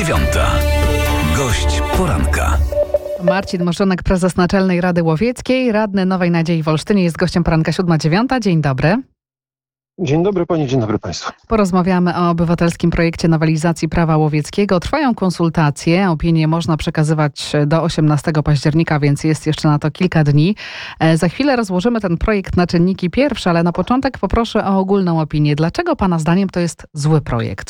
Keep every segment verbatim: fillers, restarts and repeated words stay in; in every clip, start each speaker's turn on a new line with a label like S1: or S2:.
S1: dziewiąta. Gość poranka.
S2: Marcin Morzonek, prezes Naczelnej Rady Łowieckiej, radny Nowej Nadziei w Olsztynie. Jest gościem poranka siódma dziewiąta. Dzień dobry.
S3: Dzień dobry Pani, dzień dobry Państwu.
S2: Porozmawiamy o obywatelskim projekcie nowelizacji prawa łowieckiego. Trwają konsultacje, opinie można przekazywać do osiemnastego października, więc jest jeszcze na to kilka dni. Za chwilę rozłożymy ten projekt na czynniki pierwsze, ale na początek poproszę o ogólną opinię. Dlaczego Pana zdaniem to jest zły projekt?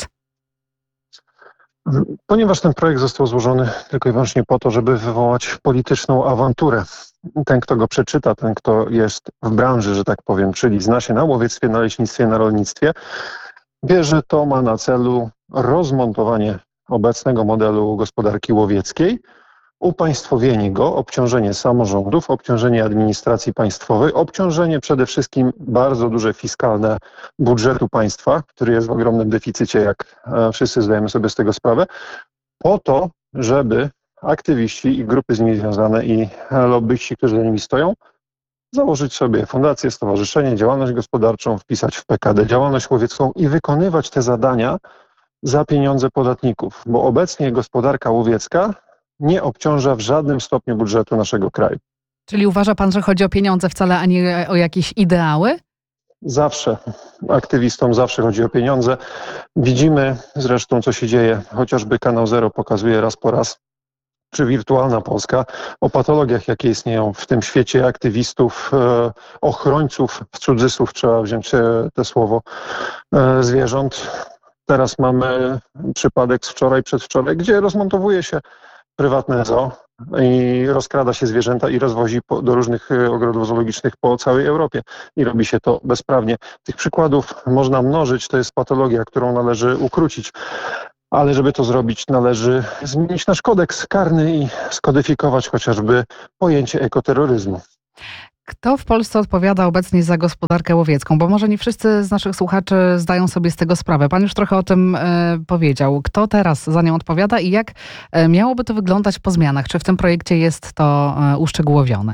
S3: Ponieważ ten projekt został złożony tylko i wyłącznie po to, żeby wywołać polityczną awanturę. Ten, kto go przeczyta, ten, kto jest w branży, że tak powiem, czyli zna się na łowiectwie, na leśnictwie, na rolnictwie, wie, że to ma na celu rozmontowanie obecnego modelu gospodarki łowieckiej, upaństwowienie go, obciążenie samorządów, obciążenie administracji państwowej, obciążenie przede wszystkim bardzo duże fiskalne budżetu państwa, który jest w ogromnym deficycie, jak wszyscy zdajemy sobie z tego sprawę, po to, żeby aktywiści i grupy z nimi związane i lobbyści, którzy za nimi stoją, założyć sobie fundację, stowarzyszenie, działalność gospodarczą, wpisać w P K D działalność łowiecką i wykonywać te zadania za pieniądze podatników, bo obecnie gospodarka łowiecka nie obciąża w żadnym stopniu budżetu naszego kraju.
S2: Czyli uważa Pan, że chodzi o pieniądze wcale, a nie o jakieś ideały?
S3: Zawsze, aktywistom zawsze chodzi o pieniądze. Widzimy zresztą, co się dzieje, chociażby Kanał Zero pokazuje raz po raz, czy Wirtualna Polska, o patologiach, jakie istnieją w tym świecie aktywistów, e, ochrońców, w cudzysłów trzeba wziąć e, te słowo, e, zwierząt. Teraz mamy przypadek z wczoraj, przedwczoraj, gdzie rozmontowuje się prywatne zoo i rozkrada się zwierzęta i rozwozi po, do różnych ogrodów zoologicznych po całej Europie i robi się to bezprawnie. Tych przykładów można mnożyć, to jest patologia, którą należy ukrócić, ale żeby to zrobić, należy zmienić nasz kodeks karny i skodyfikować chociażby pojęcie ekoterroryzmu.
S2: Kto w Polsce odpowiada obecnie za gospodarkę łowiecką? Bo może nie wszyscy z naszych słuchaczy zdają sobie z tego sprawę. Pan już trochę o tym e, powiedział. Kto teraz za nią odpowiada i jak e, miałoby to wyglądać po zmianach? Czy w tym projekcie jest to e, uszczegółowione?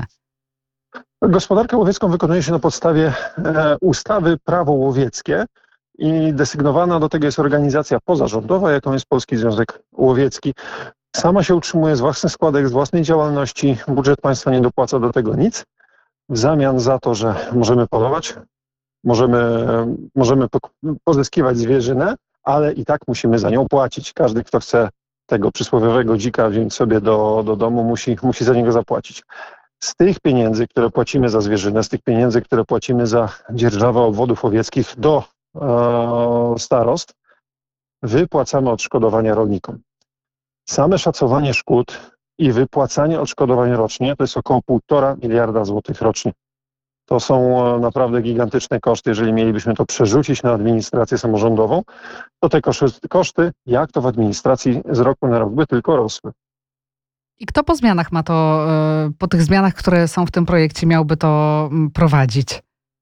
S3: Gospodarkę łowiecką wykonuje się na podstawie e, ustawy Prawo Łowieckie i desygnowana do tego jest organizacja pozarządowa, jaką jest Polski Związek Łowiecki. Sama się utrzymuje z własnych składek, z własnej działalności. Budżet państwa nie dopłaca do tego nic. W zamian za to, że możemy polować, możemy, możemy pozyskiwać zwierzynę, ale i tak musimy za nią płacić. Każdy, kto chce tego przysłowiowego dzika wziąć sobie do, do domu, musi, musi za niego zapłacić. Z tych pieniędzy, które płacimy za zwierzynę, z tych pieniędzy, które płacimy za dzierżawę obwodów łowieckich do e, starostw, wypłacamy odszkodowania rolnikom. Same szacowanie szkód i wypłacanie odszkodowań rocznie to jest około półtora miliarda złotych rocznie. To są naprawdę gigantyczne koszty. Jeżeli mielibyśmy to przerzucić na administrację samorządową, to te koszty, jak to w administracji z roku na rok, by tylko rosły.
S2: I kto po zmianach ma to, po tych zmianach, które są w tym projekcie, miałby to prowadzić?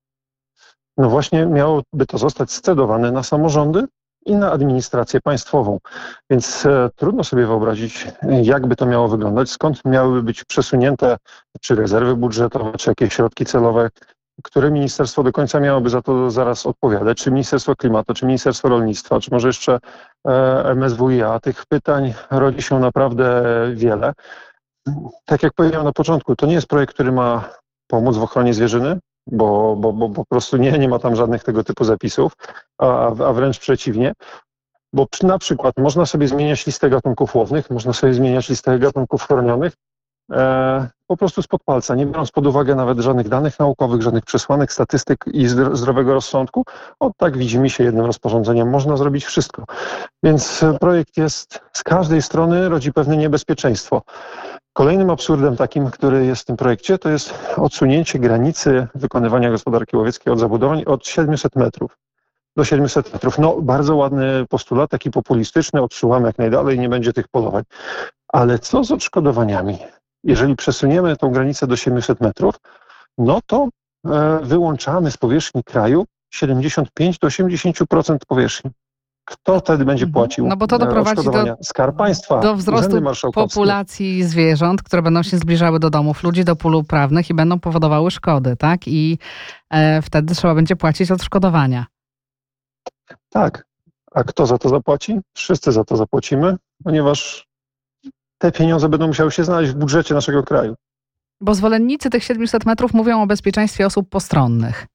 S3: No właśnie miałoby to zostać scedowane na samorządy i na administrację państwową. Więc e, trudno sobie wyobrazić, jakby to miało wyglądać, skąd miałyby być przesunięte czy rezerwy budżetowe, czy jakieś środki celowe, które ministerstwo do końca miałoby za to zaraz odpowiadać, czy Ministerstwo Klimatu, czy Ministerstwo Rolnictwa, czy może jeszcze e, M S W i A. Tych pytań rodzi się naprawdę wiele. Tak jak powiedziałem na początku, to nie jest projekt, który ma pomóc w ochronie zwierzyny, bo, bo, bo po prostu nie, nie ma tam żadnych tego typu zapisów, a, a wręcz przeciwnie, bo na przykład można sobie zmieniać listę gatunków łownych, można sobie zmieniać listę gatunków chronionych e, po prostu spod palca, nie biorąc pod uwagę nawet żadnych danych naukowych, żadnych przesłanek, statystyk i zdrowego rozsądku. O tak widzimy się jednym rozporządzeniem, można zrobić wszystko. Więc projekt jest z każdej strony, rodzi pewne niebezpieczeństwo. Kolejnym absurdem takim, który jest w tym projekcie, to jest odsunięcie granicy wykonywania gospodarki łowieckiej od zabudowań od siedmiuset metrów do siedmiuset metrów. No, bardzo ładny postulat, taki populistyczny, odsuwamy jak najdalej, nie będzie tych polowań. Ale co z odszkodowaniami? Jeżeli przesuniemy tą granicę do siedmiuset metrów, no to e, wyłączamy z powierzchni kraju siedemdziesiąt pięć do osiemdziesięciu procent powierzchni. Kto wtedy będzie płacił?
S2: No bo to doprowadzi do,
S3: Skarb Państwa,
S2: do wzrostu populacji zwierząt, które będą się zbliżały do domów ludzi, do pól uprawnych i będą powodowały szkody, tak? I e, wtedy trzeba będzie płacić odszkodowania.
S3: Tak. A kto za to zapłaci? Wszyscy za to zapłacimy. ponieważ te pieniądze będą musiały się znaleźć w budżecie naszego kraju.
S2: Bo zwolennicy tych siedmiuset metrów mówią o bezpieczeństwie osób postronnych.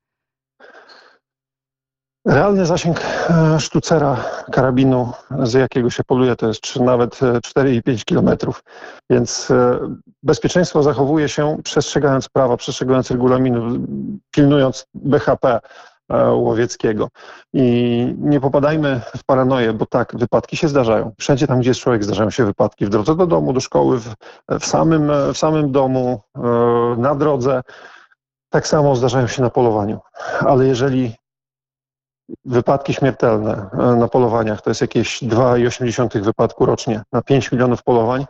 S3: Realny zasięg e, sztucera karabinu, z jakiego się poluje, to jest czy nawet e, cztery i pięć kilometrów. Więc e, bezpieczeństwo zachowuje się przestrzegając prawa, przestrzegając regulaminu, pilnując B H P e, łowieckiego. I nie popadajmy w paranoję, bo tak, wypadki się zdarzają. Wszędzie tam, gdzie jest człowiek, zdarzają się wypadki. W drodze do domu, do szkoły, w, w, samym, w samym domu, e, na drodze. Tak samo zdarzają się na polowaniu. Ale jeżeli wypadki śmiertelne na polowaniach to jest jakieś dwa i osiem dziesiątych wypadku rocznie na pięć milionów polowań,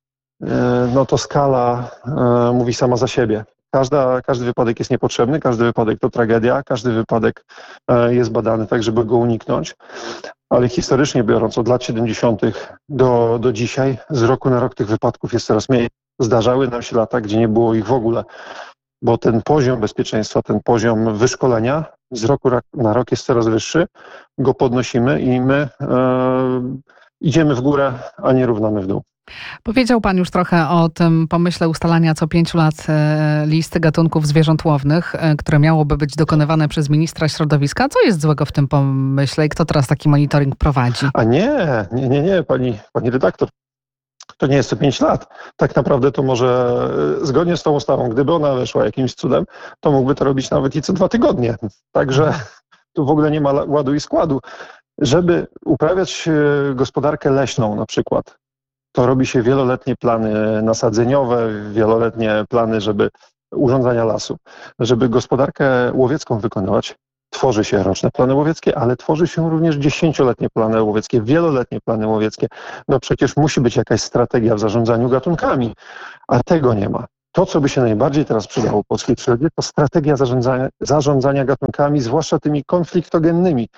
S3: no to skala mówi sama za siebie. Każda, każdy wypadek jest niepotrzebny, każdy wypadek to tragedia, każdy wypadek jest badany tak, żeby go uniknąć, ale historycznie biorąc od lat siedemdziesiątych do, do dzisiaj, z roku na rok tych wypadków jest coraz mniej. Zdarzały nam się lata, gdzie nie było ich w ogóle, bo ten poziom bezpieczeństwa, ten poziom wyszkolenia z roku na rok jest coraz wyższy, go podnosimy i my e, idziemy w górę, a nie równamy w dół.
S2: Powiedział pan już trochę o tym pomyśle ustalania co pięciu lat e, listy gatunków zwierząt łownych, e, które miałoby być dokonywane przez ministra środowiska. Co jest złego w tym pomyśle i kto teraz taki monitoring prowadzi?
S3: A nie, nie, nie, nie, pani, pani redaktor. To nie jest co pięć lat. Tak naprawdę to może zgodnie z tą ustawą, gdyby ona weszła jakimś cudem, to mógłby to robić nawet i co dwa tygodnie. Także tu w ogóle nie ma ładu i składu. Żeby uprawiać gospodarkę leśną na przykład, to robi się wieloletnie plany nasadzeniowe, wieloletnie plany, żeby urządzania lasu. Żeby gospodarkę łowiecką wykonywać, tworzy się roczne plany łowieckie, ale tworzy się również dziesięcioletnie plany łowieckie, wieloletnie plany łowieckie. No przecież musi być jakaś strategia w zarządzaniu gatunkami, a tego nie ma. To, co by się najbardziej teraz przydało polskiej przyrodzie, to strategia zarządzania, zarządzania gatunkami, zwłaszcza tymi konfliktogennymi,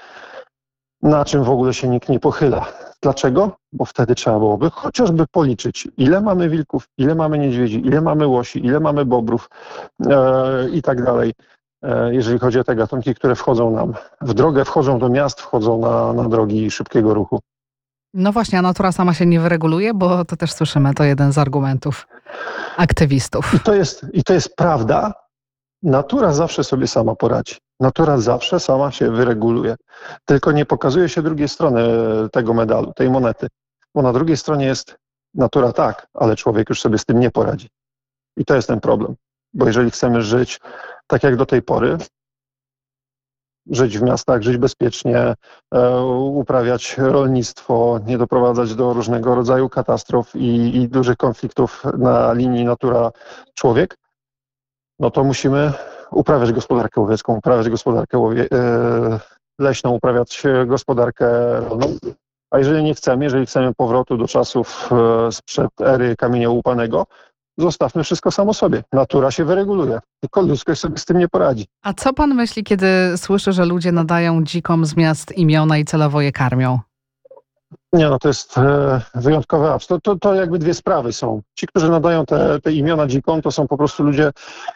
S3: na czym w ogóle się nikt nie pochyla. Dlaczego? Bo wtedy trzeba byłoby chociażby policzyć, ile mamy wilków, ile mamy niedźwiedzi, ile mamy łosi, ile mamy bobrów e, i tak dalej. Jeżeli chodzi o te gatunki, które wchodzą nam w drogę, wchodzą do miast, wchodzą na, na drogi szybkiego ruchu.
S2: No właśnie, a natura sama się nie wyreguluje, bo to też słyszymy, to jeden z argumentów aktywistów.
S3: I to jest, i to jest prawda. Natura zawsze sobie sama poradzi. Natura zawsze sama się wyreguluje. Tylko nie pokazuje się drugiej strony tego medalu, tej monety. Bo na drugiej stronie jest natura tak, ale człowiek już sobie z tym nie poradzi. I to jest ten problem. Bo jeżeli chcemy żyć tak jak do tej pory, żyć w miastach, żyć bezpiecznie, e, uprawiać rolnictwo, nie doprowadzać do różnego rodzaju katastrof i, i dużych konfliktów na linii natura-człowiek, no to musimy uprawiać gospodarkę łowiecką, uprawiać gospodarkę łowie, e, leśną, uprawiać gospodarkę rolną. A jeżeli nie chcemy, jeżeli chcemy powrotu do czasów e, sprzed ery kamienia łupanego, zostawmy wszystko samo sobie. Natura się wyreguluje. Tylko ludzkość sobie z tym nie poradzi.
S2: A co pan myśli, kiedy słyszy, że ludzie nadają dzikom z miast imiona i celowo je karmią?
S3: Nie, no to jest e, wyjątkowy abs. To, to, to jakby dwie sprawy są. Ci, którzy nadają te, te imiona dzikom, to są po prostu ludzie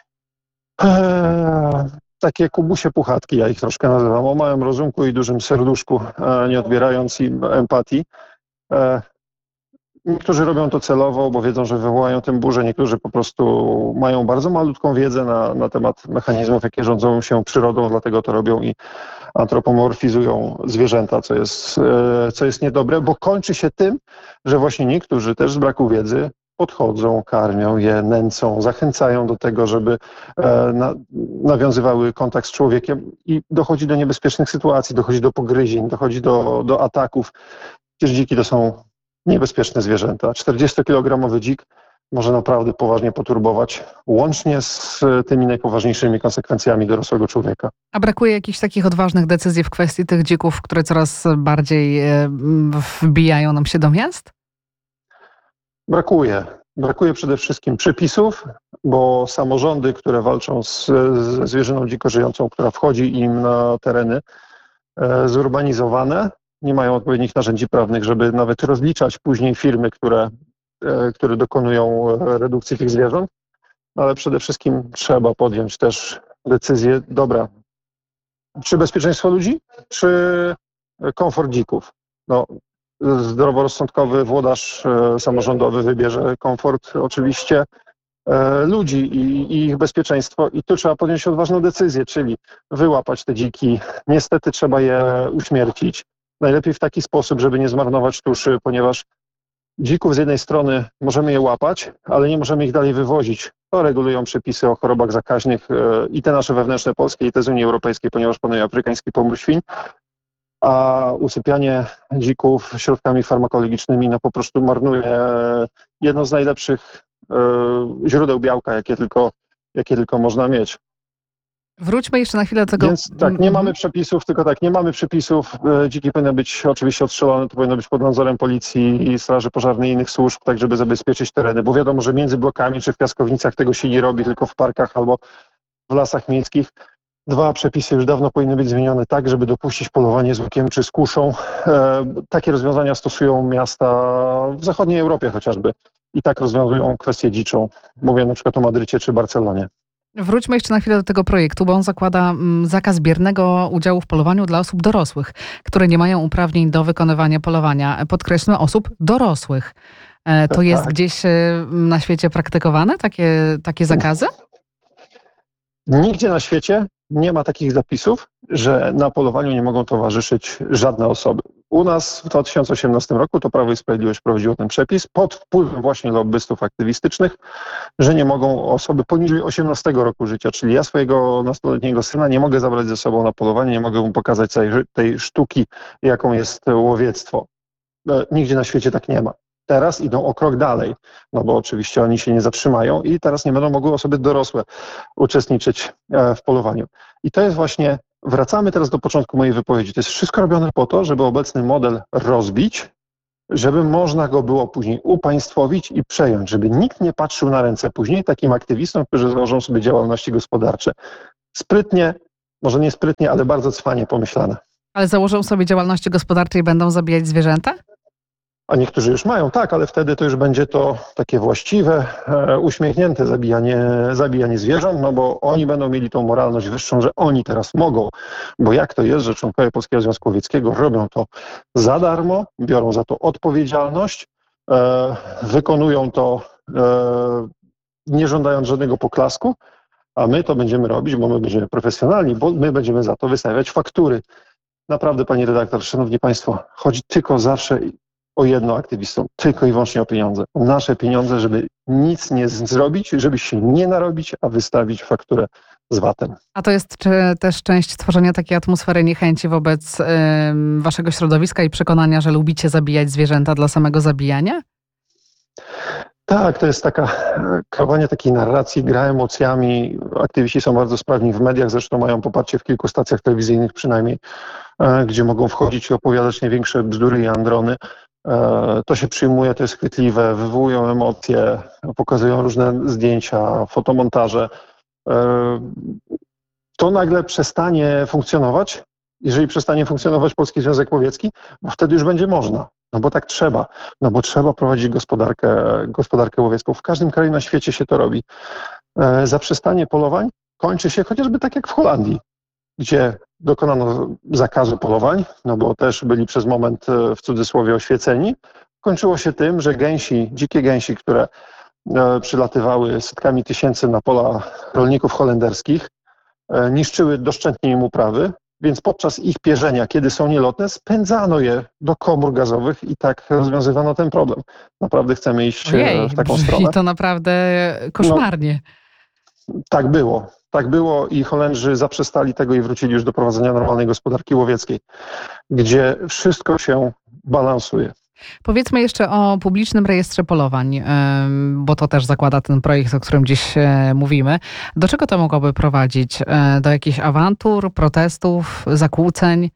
S3: e, takie kubusie puchatki, ja ich troszkę nazywam, o małym rozumku i dużym serduszku, e, nie odbierając im empatii. E, Niektórzy robią to celowo, bo wiedzą, że wywołają tym burzę. Niektórzy po prostu mają bardzo malutką wiedzę na, na temat mechanizmów, jakie rządzą się przyrodą, dlatego to robią i antropomorfizują zwierzęta, co jest, co jest niedobre, bo kończy się tym, że właśnie niektórzy też z braku wiedzy podchodzą, karmią je, nęcą, zachęcają do tego, żeby na, nawiązywały kontakt z człowiekiem i dochodzi do niebezpiecznych sytuacji, dochodzi do pogryzień, dochodzi do, do ataków. Przecież dziki to są niebezpieczne zwierzęta. czterdziestokilogramowy dzik może naprawdę poważnie poturbować, łącznie z tymi najpoważniejszymi konsekwencjami dorosłego człowieka.
S2: A brakuje jakichś takich odważnych decyzji w kwestii tych dzików, które coraz bardziej wbijają nam się do miast?
S3: Brakuje. Brakuje przede wszystkim przepisów, bo samorządy, które walczą z, z zwierzyną dziko żyjącą, która wchodzi im na tereny e, zurbanizowane, nie mają odpowiednich narzędzi prawnych, żeby nawet rozliczać później firmy, które, e, które dokonują redukcji tych zwierząt, ale przede wszystkim trzeba podjąć też decyzję, dobra, czy bezpieczeństwo ludzi, czy komfort dzików. No, zdroworozsądkowy włodarz e, samorządowy wybierze komfort oczywiście e, ludzi i, i ich bezpieczeństwo i tu trzeba podjąć odważną decyzję, czyli wyłapać te dziki. Niestety trzeba je uśmiercić. Najlepiej w taki sposób, żeby nie zmarnować tuszy, ponieważ dzików z jednej strony możemy je łapać, ale nie możemy ich dalej wywozić. To regulują przepisy o chorobach zakaźnych e, i te nasze wewnętrzne polskie, i te z Unii Europejskiej, ponieważ panuje afrykański pomór świń. A usypianie dzików środkami farmakologicznymi no po prostu marnuje jedno z najlepszych e, źródeł białka, jakie tylko, jakie tylko można mieć.
S2: Wróćmy jeszcze na chwilę do tego.
S3: Więc tak, nie mamy przepisów, tylko tak, nie mamy przepisów. E, dziki powinny być oczywiście odstrzelone, to powinno być pod nadzorem policji i straży pożarnej i innych służb, tak żeby zabezpieczyć tereny, bo wiadomo, że między blokami czy w piaskownicach tego się nie robi, tylko w parkach albo w lasach miejskich. Dwa przepisy już dawno powinny być zmienione tak, żeby dopuścić polowanie z łukiem czy z kuszą. E, takie rozwiązania stosują miasta w zachodniej Europie chociażby i tak rozwiązują kwestię dziczą. Mówię na przykład o Madrycie czy Barcelonie.
S2: Wróćmy jeszcze na chwilę do tego projektu, bo on zakłada mm, zakaz biernego udziału w polowaniu dla osób dorosłych, które nie mają uprawnień do wykonywania polowania. Podkreślmy, osób dorosłych. E, to
S3: Tak,
S2: jest
S3: tak.
S2: gdzieś e, na świecie praktykowane, takie, takie zakazy?
S3: Nigdzie na świecie nie ma takich zapisów, że na polowaniu nie mogą towarzyszyć żadne osoby. U nas w dwa tysiące osiemnastym roku to Prawo i Sprawiedliwość wprowadziło ten przepis pod wpływem właśnie lobbystów aktywistycznych, że nie mogą osoby poniżej osiemnastego roku życia, czyli ja swojego nastoletniego syna nie mogę zabrać ze sobą na polowanie, nie mogę mu pokazać tej, tej sztuki, jaką jest łowiectwo. Nigdzie na świecie tak nie ma. Teraz idą o krok dalej, no bo oczywiście oni się nie zatrzymają i teraz nie będą mogły osoby dorosłe uczestniczyć w polowaniu. I to jest właśnie, wracamy teraz do początku mojej wypowiedzi, to jest wszystko robione po to, żeby obecny model rozbić, żeby można go było później upaństwowić i przejąć, żeby nikt nie patrzył na ręce później takim aktywistom, którzy założą sobie działalności gospodarcze. Sprytnie, może nie sprytnie, ale bardzo cwanie pomyślane.
S2: Ale założą sobie działalności gospodarcze i będą zabijać zwierzęta?
S3: A niektórzy już mają, tak, ale wtedy to już będzie to takie właściwe, e, uśmiechnięte zabijanie, zabijanie zwierząt, no bo oni będą mieli tą moralność wyższą, że oni teraz mogą. Bo jak to jest, że członkowie Polskiego Związku Łowieckiego robią to za darmo, biorą za to odpowiedzialność, e, wykonują to e, nie żądając żadnego poklasku, a my to będziemy robić, bo my będziemy profesjonalni, bo my będziemy za to wystawiać faktury. Naprawdę, pani redaktor, szanowni państwo, chodzi tylko zawsze o jedno aktywistom, tylko i wyłącznie o pieniądze. O nasze pieniądze, żeby nic nie zrobić, żeby się nie narobić, a wystawić fakturę z vatem.
S2: A to jest czy, też część tworzenia takiej atmosfery niechęci wobec y, waszego środowiska i przekonania, że lubicie zabijać zwierzęta dla samego zabijania?
S3: Tak, to jest taka kreowanie takiej narracji, gra emocjami. Aktywiści są bardzo sprawni w mediach, zresztą mają poparcie w kilku stacjach telewizyjnych przynajmniej, gdzie mogą wchodzić i opowiadać największe bzdury i androny. To się przyjmuje, to jest chwytliwe, wywołują emocje, pokazują różne zdjęcia, fotomontaże. To nagle przestanie funkcjonować, jeżeli przestanie funkcjonować Polski Związek Łowiecki, bo wtedy już będzie można. No bo tak trzeba, no bo trzeba prowadzić gospodarkę, gospodarkę łowiecką. W każdym kraju na świecie się to robi. Zaprzestanie polowań kończy się chociażby tak jak w Holandii, gdzie dokonano zakazu polowań, no bo też byli przez moment w cudzysłowie oświeceni. Kończyło się tym, że gęsi, dzikie gęsi, które przylatywały setkami tysięcy na pola rolników holenderskich, niszczyły doszczętnie im uprawy, więc podczas ich pierzenia, kiedy są nielotne, spędzano je do komór gazowych i tak rozwiązywano ten problem. Naprawdę chcemy iść
S2: Ojej,
S3: w taką
S2: brzmi
S3: stronę.
S2: to naprawdę koszmarnie.
S3: No, tak było. Tak było i Holendrzy zaprzestali tego i wrócili już do prowadzenia normalnej gospodarki łowieckiej, gdzie wszystko się balansuje.
S2: Powiedzmy jeszcze o publicznym rejestrze polowań, bo to też zakłada ten projekt, o którym dziś mówimy. Do czego to mogłoby prowadzić? Do jakichś awantur, protestów, zakłóceń?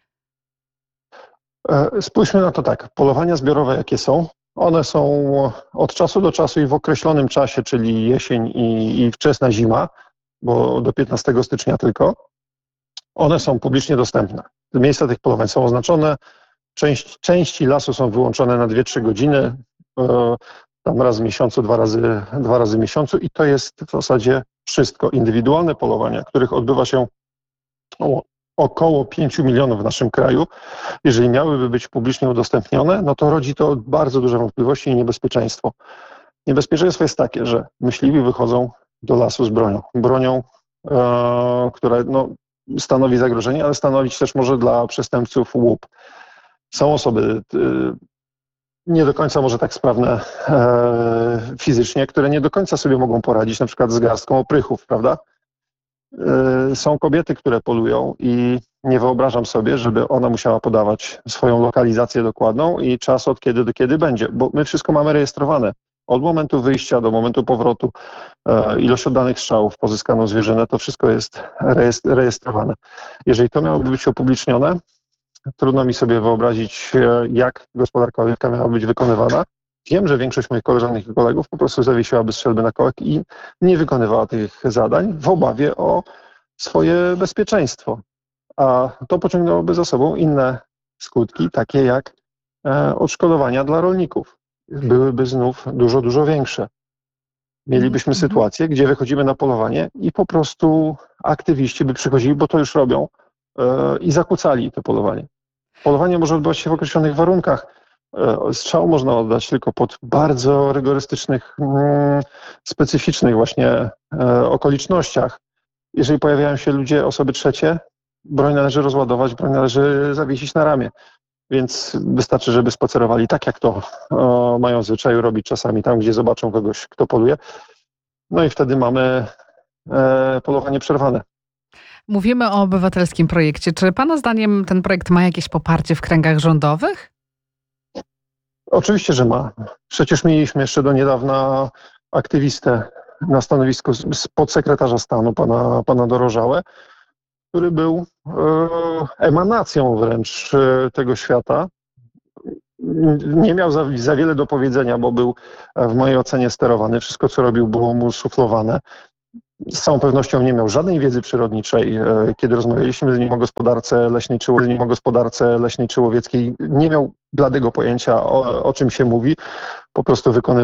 S3: Spójrzmy na to tak. Polowania zbiorowe jakie są? One są od czasu do czasu i w określonym czasie, czyli jesień i, i wczesna zima, bo do piętnastego stycznia tylko. One są publicznie dostępne. Miejsca tych polowań są oznaczone. Część, części lasu są wyłączone na dwie trzy godziny, e, tam raz w miesiącu, dwa razy, dwa razy w miesiącu i to jest w zasadzie wszystko. Indywidualne polowania, których odbywa się o, około pięciu milionów w naszym kraju, jeżeli miałyby być publicznie udostępnione, no to rodzi to bardzo duże wątpliwości i niebezpieczeństwo. Niebezpieczeństwo jest takie, że myśliwi wychodzą do lasu z bronią. Bronią, e, która no, stanowi zagrożenie, ale stanowić też może dla przestępców łup. Są osoby e, nie do końca może tak sprawne e, fizycznie, które nie do końca sobie mogą poradzić na przykład z garstką oprychów, prawda? E, są kobiety, które polują i nie wyobrażam sobie, żeby ona musiała podawać swoją lokalizację dokładną i czas od kiedy do kiedy będzie, bo my wszystko mamy rejestrowane. Od momentu wyjścia do momentu powrotu, e, ilość oddanych strzałów, pozyskaną zwierzynę, to wszystko jest rejestrowane. Jeżeli to miałoby być upublicznione, trudno mi sobie wyobrazić, jak gospodarka łowiecka miała być wykonywana. Wiem, że większość moich koleżanek i kolegów po prostu zawiesiłaby strzelby na kołek i nie wykonywała tych zadań w obawie o swoje bezpieczeństwo. A to pociągnęłoby za sobą inne skutki, takie jak e, odszkodowania dla rolników. Byłyby znów dużo, dużo większe. Mielibyśmy
S2: Mhm.
S3: sytuację, gdzie wychodzimy na polowanie i po prostu aktywiści by przychodzili, bo to już robią, e, i zakłócali to polowanie. Polowanie może odbywać się w określonych warunkach. E, strzał można oddać tylko pod bardzo rygorystycznych, mm, specyficznych właśnie e, okolicznościach. Jeżeli pojawiają się ludzie, osoby trzecie, broń należy rozładować, broń należy zawiesić na ramię. Więc wystarczy, żeby spacerowali tak, jak to o, mają w zwyczaju robić czasami tam, gdzie zobaczą kogoś, kto poluje. No i wtedy mamy e, polowanie przerwane.
S2: Mówimy o obywatelskim projekcie. Czy pana zdaniem ten projekt ma jakieś poparcie w kręgach rządowych?
S3: Oczywiście, że ma. Przecież mieliśmy jeszcze do niedawna aktywistę na stanowisku z- podsekretarza stanu, pana, pana Dorożałę, który był e, emanacją wręcz e, tego świata. Nie miał za, za wiele do powiedzenia, bo był e, w mojej ocenie sterowany. Wszystko, co robił, było mu szuflowane. Z całą pewnością nie miał żadnej wiedzy przyrodniczej. E, Kiedy rozmawialiśmy z nim o gospodarce leśnej czy, z nim o gospodarce leśnej czy łowieckiej, nie miał bladego pojęcia, o, o czym się mówi. Po prostu wykonywał